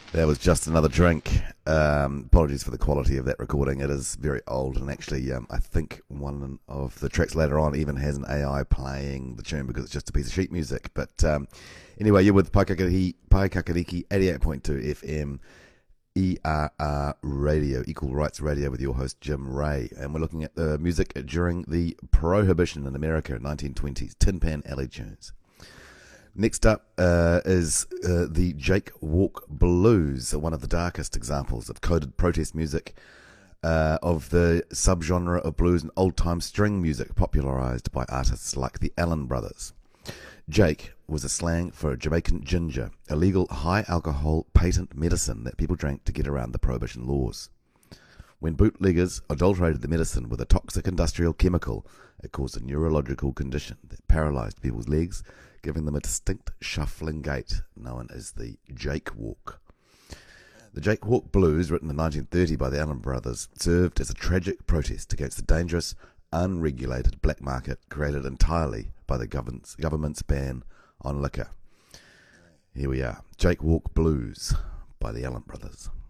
That was just another drink. Apologies for the quality of that recording. It is very old, and actually, I think one of the tracks later on even has an AI playing the tune because it's just a piece of sheet music. But anyway, you're with Paikakariki 88.2 FM, ERR Radio, Equal Rights Radio, with your host Jim Ray. And we're looking at the music during the Prohibition in America in 1920s, Tin Pan Alley tunes. Next up is the Jake Walk Blues, one of the darkest examples of coded protest music of the subgenre of blues and old-time string music popularized by artists like the Allen Brothers. Jake was a slang for Jamaican ginger, a legal high-alcohol patent medicine that people drank to get around the prohibition laws. When bootleggers adulterated the medicine with a toxic industrial chemical, it caused a neurological condition that paralyzed people's legs, giving them a distinct shuffling gait known as the Jake Walk. The Jake Walk Blues, written in 1930 by the Allen Brothers, served as a tragic protest against the dangerous, unregulated black market created entirely by the government's ban on liquor. Here we are, Jake Walk Blues by the Allen Brothers.